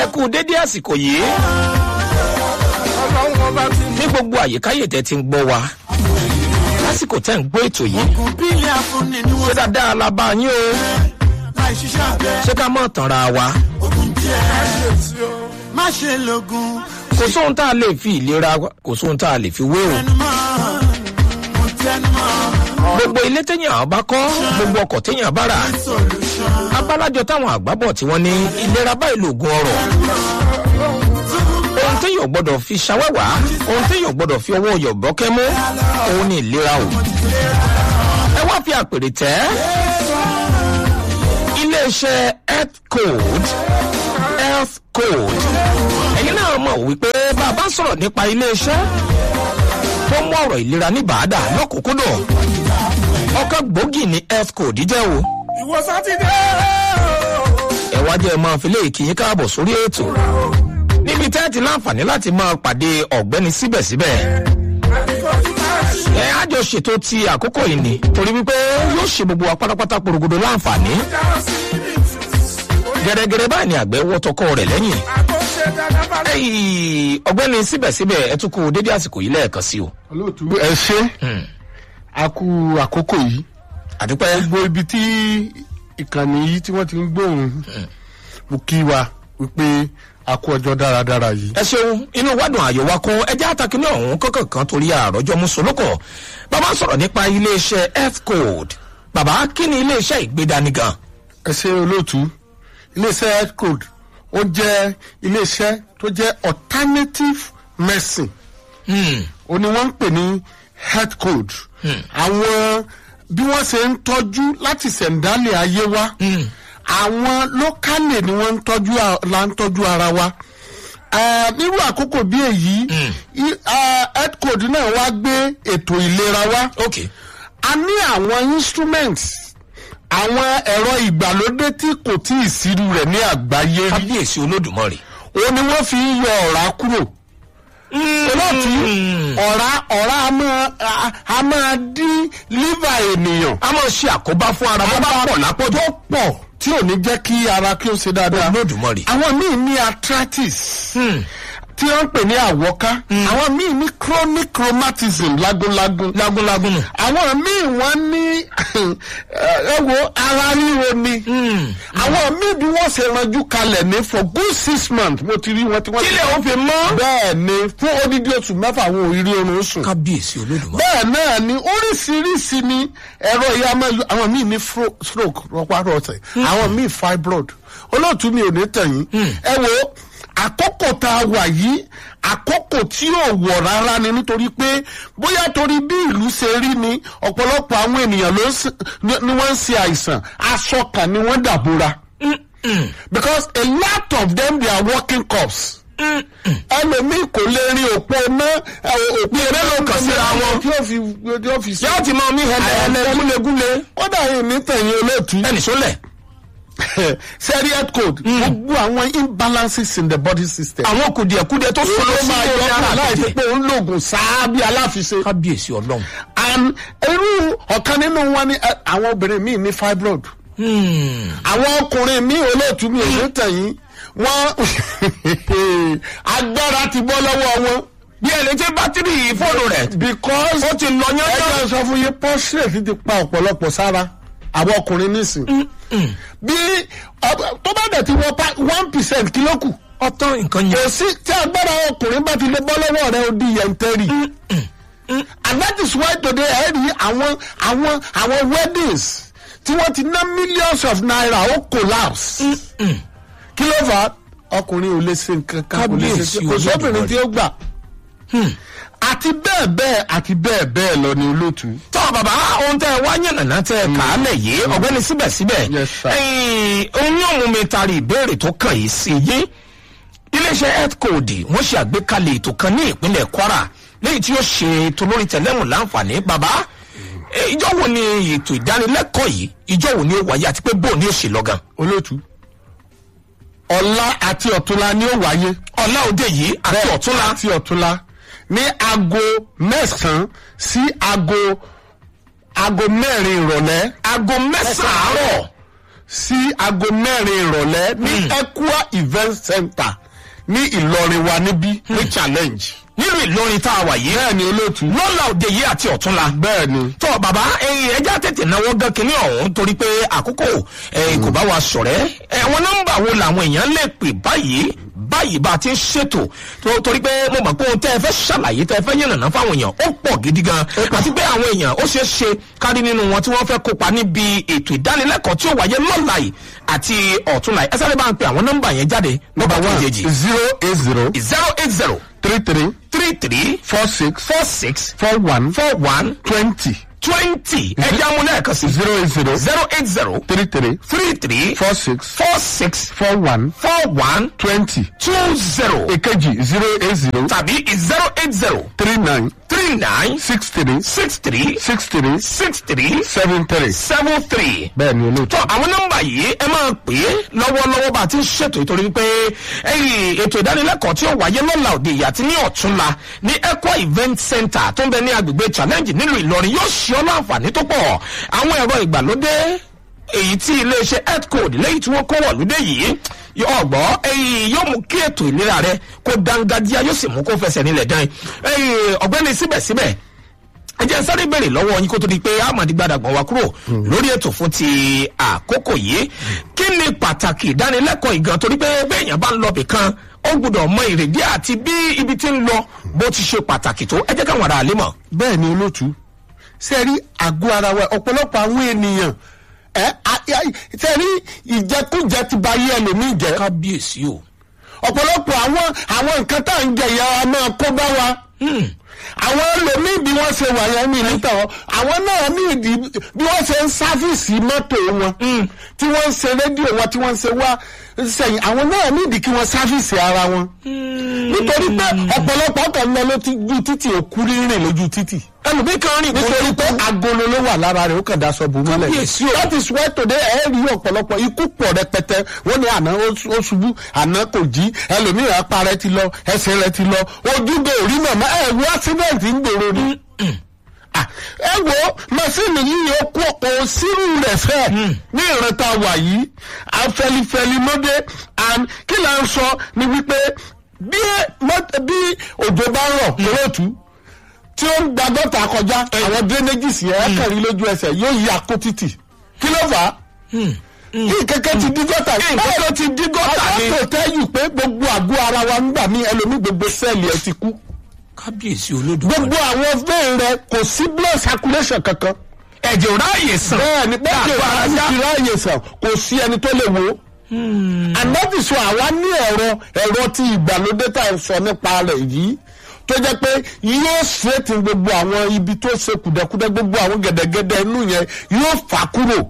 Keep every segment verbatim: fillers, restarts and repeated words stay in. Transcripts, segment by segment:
kú dédé àsìkò yìí ní gbogbo àyíkáyè tẹ́ ti ń gbọ́ wa lásìkò tẹ́ ń gbọ́ ètò yìí ṣé dáadáa la bá yín o ṣé ká mọ̀ tànra wa kò sóhun tá a lè fi ìlera kò sóhun tá a lè fi wé o gbogbo ilé téèyàn bá kọ́ gbogbo ọkọ̀ téèyàn bá rà abálájọ táwọn àgbábọ̀ tí wọ́n ní ìlera báyìí lògùn ọrọ̀ ohun téèyàn gbọ́dọ̀ fi ṣàwẹ́wà ohun téèyàn gbọ́dọ̀ fi ọwọ́ ọyọ̀ bọ́kẹ́ mú òun ní ìlera o ẹ wá fi àpèrè tẹ́ iléeṣẹ́ health code health code ẹ̀yin náà mọ̀ wípé bàbá sọ̀rọ̀ nípa iléeṣẹ́ tó mú ọ̀rọ̀ ìlera ní bàádà lọ́kùnkúndùn ọkọ̀ gbòógì ní health code jẹ́ o ìwòsàn ti dé. ẹ wá jẹ́ máa fi léèkì yín káàbọ̀ sórí ètò níbi tẹ́ẹ̀tì láǹfààní láti máa pàdé ọ̀gbẹ́ni síbẹ̀síbẹ̀ ẹ á jọ ṣètò ti àkókò yìí ni torí wípé yóò ṣe gbogbo wa pátápátá porogodo láǹfààní gẹ́gẹ́rẹ́ báyìí ni àgbẹ̀ wọ́ tọkọ rẹ̀ lẹ́yìn ọ̀gbẹ́ni síbẹ̀síbẹ̀ ẹ tún kú dédé àsìkò yìí lẹ́ẹ̀kan sí o. olóòtú ẹ ṣe a kú àkókò yìí àdúpẹ́ gbogbo ibi tí ìkànnì yìí tí wọ́n ti ń gbóhùn mú kí wa wípé a kú ọjọ́ dáradára yìí. ẹ ṣeun inú wádùn àyò wa kún ẹjẹ́ àtàkì ní ọ̀hún kọ́kàn kan torí àròjọ mùsùlùkọ̀ bàbá sọ̀rọ̀ nípa iléeṣẹ́ health code bàbá kí ni iléeṣẹ́ ìgbédani gan. ẹ ṣe olóòtú iléeṣẹ́ health code ó jẹ́ iléeṣẹ́ tó jẹ́ alternative medicine ó ní wọ́n ń pè ní health code àwọn bí wọ́n ṣe ń tọ́jú láti ṣẹ̀ǹdálẹ̀ ayé wa àwọn lókàlè ni wọ́n ń tọ́jú la ń tọ́jú ara wa nírú àkókò bí èyí health code náà wá gbé ètò ìlera wa a ní àwọn instruments àwọn ẹ̀rọ ìgbàlódé tí kò tí ì sírú rẹ̀ ní àgbáyé rí. kábíyèsí olódùmarè. òun ni wọ́n fi ń yọ ọ̀rá kúrò. olóòtú ọ̀rá ọ̀rá a máa dín liver ènìyàn. a máa ṣe àkóbá fún ara bó bá pọ̀ lápọ̀jù. tó pọ̀ tí ò ní jẹ́ kí ara kí ó ṣe dáadáa. olódùmarè. àwọn míì ní arthritis. tí wọ́n ń pè ní àwọ́ká. àwọn míì ní chronic rheumatism lágúnlágún. lágúnlágún nù. àwọn míì wọ́n ní ẹ̀wò ara ríro ni. àwọn míì bí wọ́n ṣe ranjú kalẹ̀ ní for good six months mo ti rí wọn tí wọ́n ti. kílẹ̀ ó fi mọ́. bẹ́ẹ̀ ni fún odidi oṣù mẹ́fà àwọn òrírí oorun sùn. kábíyèsí olódùmarè. bẹ́ẹ̀ náà ni oríṣiríṣi ni ẹ̀rọ ìyá máa lu àwọn míì ní stroke rọpárọsẹ̀ àwọn míì fibroid olóòtú mi ò ní tẹ̀yìn. ẹ wo àkókò tá a wà yìí àkókò tí ò wọ̀ rárá ni nítorí pé bóyá torí bí ìlú ṣe rí ni ọ̀pọ̀lọpọ̀ àwọn ènìyàn ló ni wọ́n ń ṣe àìsàn aṣọ kan ni wọ́n dàbúra. because a lot of them they are working cops. ẹlòmíì kò lè rí òpó mọ́ òpó eré ló kàn síra wọn tí ó fi tí ó fi sí. yóò ti mọ mí hẹlẹ gúlegúle. kódà yìí ní tẹ̀yìn olóòtú. ẹnì sólẹ̀. sẹ́rí health code gbogbo àwọn imbalances in the body system. àwọn kùdìẹ̀kùdìẹ̀ tó sọ ló máa yọ ọ́ láì pé òun lògùn sáá bí aláfiṣe. kábíyèsí ọlọ́run. and irú ọ̀kan nínú wọn ni àwọn obìnrin míì ní fibroid. àwọn ọkùnrin míì olóòtú mi ò ní tẹ̀yìn wọ́n agbára ti bọ́ lọ́wọ́ wọn. bí ẹni tí bátìrì fóònù rẹ̀. because ó ti lọ yán yán. ẹgbẹ́ sọ fún yín prostate ti pa ọ̀pọ̀lọpọ̀ sára àwọn ọkùnrin nísìn. bí tó bá dẹ̀ ti wọ one percent kí ló kù. ọtán nǹkan yẹn. kò sí tí agbára ọkùnrin bá ti lè bọ́ lọ́wọ́ rẹ̀ ó di yẹntẹ́rì. and that is why today ẹ rí àwọn àwọn àwọn weddings tí wọ́n ti ná millions of naira ó collapse. kí ló fà á ọkùnrin ò lè ṣe nǹkan kan kò lè ṣe kò sóbìnrin tí ó gbà. àti bẹ́ẹ̀ bẹ́ẹ̀ àti bẹ́ẹ̀ bẹ́ẹ̀ lọ ni olóòtú. tọ́ bàbá ohun tẹ́ ẹ wá yànnàná tẹ́ ẹ kà á lẹ̀ yé ọ̀gbẹ́ni síbẹ̀síbẹ̀ ohun yóò mú mi taari ìbéèrè tó kàn yìí sí yé iléeṣẹ́ health code wọ́n ṣe àgbékalẹ̀ ètò kan ní ìpínlẹ̀ kwara lẹ́yìn tí yóò ṣe ètò lórí tẹ̀lẹ́mù láǹfààní bàbá ìjọ wo ni ètò ìdánilẹ́kọ̀ọ́ yìí ìjọ wo ni ó wáyé àti pé bó ni ó ṣe lọ́gàn. olóòtú ọ̀la àti ọ̀túnla ni ó wáyé. ọ̀la òde yìí àti ọ̀túnla. àti ọ̀túnla ní aago mẹ́sàn-án sí aago aago mẹ́rin ìrọ̀lẹ́. aago mẹ́sàn-án àárọ̀ sí aago mẹ́rin ìrọ̀lẹ́ ní Equa event center ní Ìlọrin wa níbí ní challenge. Nílùú Ìlọrin tá a wà yìí. Bẹ́ẹ̀ni olóòtú. Lọ́la òde yìí àti ọ̀túnla. Bẹ́ẹ̀ni. Tọ́ bàbá ẹyin ẹja tètè náwó gan kínní ọ̀hún torí pé àkókò kò bá wa ṣọ̀rẹ́. Àwọn nọ́mbà wo làwọn èèyàn lè pè báyìí báyìí bá a ti ń ṣètò torí pé mo mọ̀ pé ohun tẹ́ ẹ fẹ́ ṣàlàyé tẹ́ ẹ fẹ́ yànnàná fáwọn èèyàn ó pọ̀ gidi gan àti pé àwọn èèyàn ó ṣeé ṣe kárí nínú wọn tí wọ́n fẹ́ kópa níbi ètò ìdánilẹ́kọ̀ọ́ tí ó wáyé lọ́la yìí àti ọ̀túnla yìí ẹ sáré bá ń pe àwọn nọ́mbà yẹn jáde nọ́mbà kejì. zero eight zero. zero eight zero. three three. three three. four six. four six. four one. four one. twenty. twenty. ẹ jẹ́ àwọn lẹ́ẹ̀kan sí. zero eight zero. zero eight zero. three three. three three. four six. four six. four one. four one. twenty. two zero. èkejì zero eight zero. tàbí zero eight zero. three nine. three nine. six three. six three. six three. six three. seven three. seven three. bẹ́ẹ̀ni olóòtú. tọ́ àwọn nọ́mbà yìí ẹ máa pè é lọ́wọ́lọ́wọ́ bá a ti ń ṣètò ìtorí pé ẹ̀yìn ètò ìdánilẹ́kọ̀ọ́ tí ó wáyé lọ́la òde yìí àti ní ọ̀túnla ní Equa event center tó ń bẹ ní agbègbè challenge nílùú Ìlọrin yóò ṣe ọ́ láǹfààní tó pọ̀ àwọn ẹ̀rọ ìgbàlódé èyí tí iléeṣẹ́ healthcode lẹ́yìn tí wọ́n kó wọ̀lúdé yìí ọgbọ́ ẹ̀yìn yóò mú kí ètò ìlera rẹ kó dángájíá yóò sì mú kó fẹsẹ̀ nílẹ̀ dán ẹ̀yìn ọ̀gbẹ́ni síbẹ̀síbẹ̀ ẹ jẹ́ sáré béèrè lọ́wọ́ yín kó tó di pé amadi gbadagban wa kúrò lórí ètò fún ti àkókò yìí kí ni pàtàkì ìdánilẹ́kọ̀ọ́ ìgan torí pé béèyàn bá ń lọ bìkan ó gbọ́dọ̀ mọ ìrèdí àti bí ibi tí ń lọ bó ti ṣe pàtàkì tó ẹ jẹ́ káwọn ará àlè mọ̀. bẹ́ẹ̀ni olóòtú sẹ́rí àgọ́ ara wa ọ̀pọ̀lọpọ̀ àwọn ènìyàn ẹ sẹ́rí ìjẹkújẹ ti ba yé ẹlòmíì jẹ́. kábíyèsí o. ọ̀pọ̀lọpọ̀ àwọn àwọn nǹkan tá à ń jẹ ìyá wa máa kó bá wa. àwọn ẹlòmíì bí wọ́n ṣe wà yẹn ní níta wọn àwọn náà ní ìdí bí wọ́n ṣe ń sáfíìsì mọ́tò wọn tí wọ́n ń ṣe rédíò wọn tí wọ́n ń ṣe wá sẹ́yìn àwọn náà ní ìdí kí wọ́n sáfíìsì ara wọn. nítorí pé ọ̀pọ̀lọpọ̀ kan lọ lójú títì òkú rírìn lójú títì. ẹlòmíì kan rìn nítorí pé agolo ló wà lára rẹ̀ ó kàn daṣọ bò mọ́lẹ̀. that is why today ẹ rí ọ̀pọ̀lọpọ̀ ikú pọ̀ rẹpẹtẹ wọ́n ní àná ó ṣubú àná kò jí ẹlòmíì apá rẹ̀ ti lọ ẹsẹ̀ rẹ̀ ti lọ ojúgbò orí màmá ẹ̀ wú accident ń gbèrò ni. ẹ wo màsíìnì yìí ó kú ọ̀pọ̀ sírù rẹ̀ fẹ́ ní ìrántá wà yìí afẹlifẹli mọ́dé and kí là ń sọ ni wípé bí òjò bá rọ̀ kúròtú tí ó ń gba gọ́tà kọjá àwọn drainages yẹn kẹrin lójú ẹsẹ̀ yóò yí akó títì kí ló fà á. kí kẹ́kẹ́ ti dí gọ́tà kí kẹ́kẹ́ ti dí gọ́tà ni. àwọn kò tẹ́yù pé gbogbo àgọ́ ara wa nígbà míì ẹlòmíì gbogbo sẹ́ẹ̀lì ẹ̀ ti kú. kábíyèsí Olódùmarè. gbogbo àwọn vein rẹ kò sí blood circulation kankan. ẹ̀jẹ̀ ò ráàyè sàn. bẹ́ẹ̀ni bẹ́ẹ̀ni àti ráàyè sàn kò sí ẹni tó lè wo. and that is why àwa ní ẹ̀rọ ẹ̀rọ tí ìgbàlódé tá à ń sọ nípa rẹ̀ yìí tó jẹ́ pé yóò ṣètì gbogbo àwọn ibi tó ṣe kùdẹ̀kùdẹ̀ gbogbo àwọn gẹ̀dẹ̀gẹ̀dẹ̀ inú yẹn yóò fà kúrò.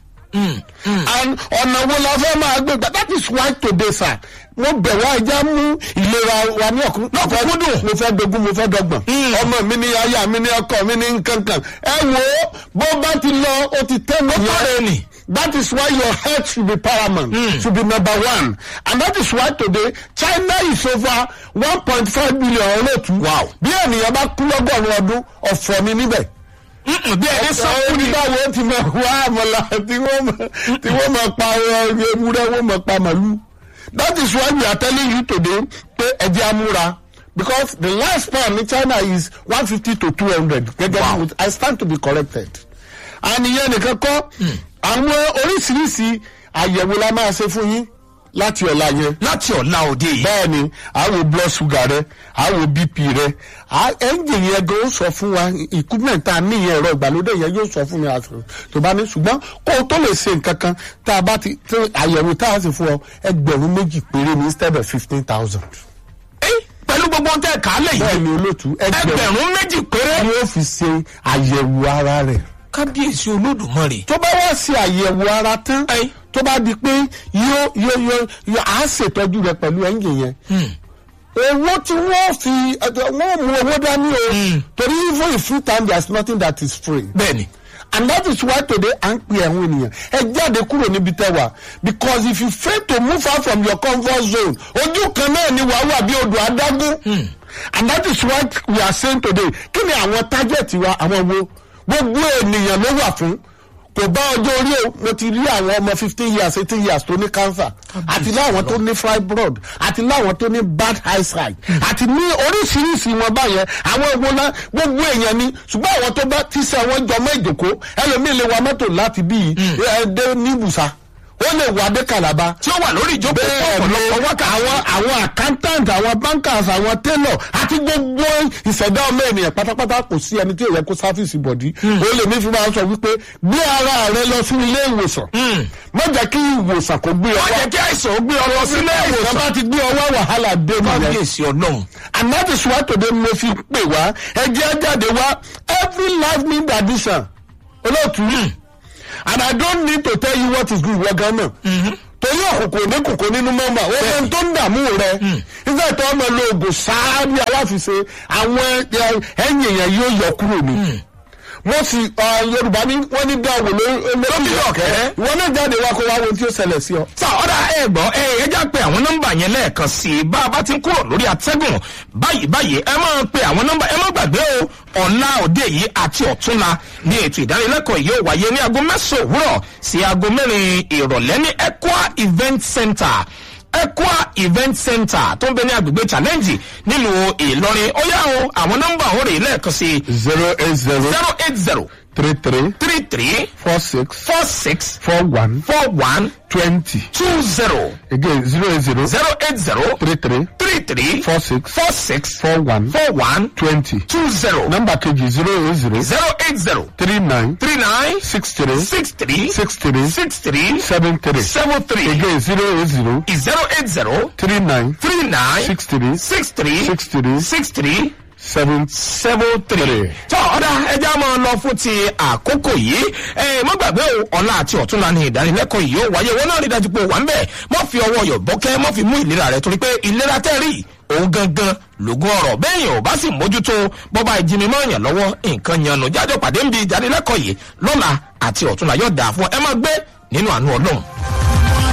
and ọ̀nà wo la fẹ́ máa gbé gbà that is why today sir mo bẹ̀ wá ẹja mú ìlera wa ní ọ̀kúndùn mo fẹ́ dogun mo fẹ́ dọ́gbọ̀n ọmọ mi ní aya mi ní ọkọ mi ní nkankan ẹ wo bó bá ti lọ o ti tẹ́ mi yẹn. That is why your health should be paramount, mm. should be number one. And that is why today, China is over one point five billion olóòtú. Wow. Bí ènìyàn bá kú lọ́gọ́rùn-ún ọdún, ọ̀fọ̀ ni níbẹ̀. Bí ẹni sọ́kù ní báwo ti máa wá àmàlà tí wọ́n máa pa ewúrẹ́, wọ́n máa pa màlúù. That is why we are telling you today pé ẹ̀jẹ̀ amúra. Because the last span in China is one fifty to two hundred. Wow. I stand to be corrected. And ìyẹn nìkan kọ́. Àwọn oríṣiríṣi àyẹ̀wò la máa ṣe fún yín láti ọ̀la yẹn. láti ọ̀la òde yìí. bẹ́ẹ̀ni àwo blood sugar rẹ àwo B P rẹ ẹ́ńjìn yẹn gan ó sọ fún wa equipment tá a ní ìyẹn ẹ̀rọ ìgbàlódé yẹn yóò sọ fún mi àṣọ tó bá ní ṣùgbọ́n kó o tó lè ṣe nǹkan kan tá a bá ti àyẹ̀wò tá a ṣe fún ọ ẹgbẹ̀rún méjì péré ní instead of fifteen thousand. pẹ̀lú gbogbo ohun tẹ́ ẹ̀ kálẹ̀ yìí. bẹ́ẹ̀ni olóòtú ẹgbẹ̀rún méjì péré. ni ó fi ṣe àyẹ̀wò ara rẹ̀. kábíyèsí Olódùmarè. tó bá wá sí àyẹ̀wò ara tán tó bá di pé yóò yóò yóò yóò á ṣètọ́jú rẹ pẹ̀lú ẹ́ńjìn yẹn. owó tí wọ́n fi wọ́n mú owó dání o torí even if free time there is nothing that is free. bẹ́ẹ̀ni. and that is why today à ń pè àwọn ènìyàn ẹ jáde kúrò níbi tẹ́ wà because if you fail to move out from your comfort zone ojú kan náà ni wàá wà bí odò adágún. and that is what we are saying today kí ni àwọn target wa àwọn wo gbogbo ènìyàn ló wà fún kò kò bá ọjọ́ orí o mo ti rí àwọn ọmọ fifteen years eighteen years tó ní cancer àti láwọn tó ní fibroid àti láwọn tó ní bad eyesight àti ní oríṣiríṣi wọn báyẹn àwọn ìwọlá gbogbo èèyàn ni ṣùgbọ́n àwọn tó bá tíṣẹ́ wọn jọmọ́ ìjòkó ẹlòmíì lè wa mọ́tò láti bíi ẹ̀ẹ́dẹ́ ní ibùsà ó lè wà dé Calabar tí ó wà lórí ìjókòó ọ̀pọ̀lọpọ̀ wákàtí. àwọn àwọn accountant àwọn bankers àwọn tailor àti gbogbo ìṣẹ̀dá ọmọ ènìyàn pátápátá kò sí ẹni tí èèyàn kó sáfíìsì bọ̀dí. ó lè ní fi máa sọ wípé gbé ara rẹ lọ sí ilé ìwòsàn. má jẹ́ kí ìwòsàn kò gbé ọ wá. má jẹ́ kí àìsàn ó gbé ọ lọ sí ilé ìwòsàn. bá ti gbé ọ wá wàhálà dé nìyẹn. kábíyèsí ọlọ́run. and that is why today mo fi pè wá ẹ jẹ́ jáde wá every life need addition olóòtú. and I don't need to tell you what is good wọ gan náà. torí òkùnkùn ní kòkó nínú mọ́mọ́ ó fẹ́ tó ń dààmú rẹ. nígbà tó ọmọ lo oògùn sáá bí aláfiṣe àwọn ẹ̀yìn èèyàn yóò yọ kúrò ní. wọ́n sì Yorùbá ní wọ́n ní dáwò lórí ọ̀kẹ́. ìwọ náà jáde wá kó wá wo tí ó ṣẹlẹ̀ sí ọ. sọ ọ̀dà ẹ gbọ́ ẹ ẹ já pé àwọn nọ́mbà yẹn lẹ́ẹ̀kan sí i bá a bá ti ń kúrò lórí atẹ́gùn báyìí báyìí ẹ máa pe àwọn nọ́mbà ẹ má gbàgbé o ọ̀la òde yìí àti ọ̀túnla ní ètò ìdánilẹ́kọ̀ọ́ yìí ó wáyé ní aago mẹ́sàn-án òwúrọ̀ sí aago mẹ́rin ìrọ̀lẹ́ ní Equa Event Center Equa Event Center tó ń bẹ ní agbègbè challenge nílùú Ìlọrin ó yá o àwọn nọ́mbà òun rèé lẹ́ẹ̀kan sí i zero eight zero zero eight zero three three three three four six four six four one four one twenty two zero again zero eight zero zero eight zero three three three three four six four six four one four one twenty two zero number kejì zero eight zero zero eight zero three nine three nine six three six three six three six three seven three seven three again zero eight zero zero eight zero three nine three nine six three six three six three six three seven seven three. tọ́ ọ̀dà ẹja máa lọ fún ti àkókò yìí ẹ má gbàgbé o ọ̀la àti ọ̀túnla ní ìdánilẹ́kọ̀ọ́ yìí ó wáyé wọn náà rí dájú pé wà ń bẹ̀ mọ́ fi ọwọ́ yọ̀ bọ́kẹ́ mọ́ fi mú ìlera rẹ̀ torí pé ìlera tẹ́rì òun gangan lògùn ọ̀rọ̀ bẹ́ẹ̀ yẹn ò bá sì mójútó bọ́ba ìjìnmi mọ́ yàn lọ́wọ́ nǹkan yanu jájọ́ pàdé ń bi ìdánilẹ́kọ̀ọ́ yìí lọ́la àti ọ̀túnla yóò dáa fún ẹ má gbé nínú àánú Ọlọ́run.